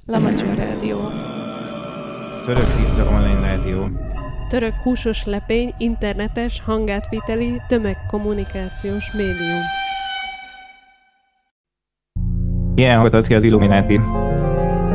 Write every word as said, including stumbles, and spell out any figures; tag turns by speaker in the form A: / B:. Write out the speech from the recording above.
A: Lamacsa Rádió.
B: Török pizza online rádió.
A: Török húsos lepény, internetes, hangátviteli, tömegkommunikációs médium.
B: Ilyen hallgatott ki az Illumináti.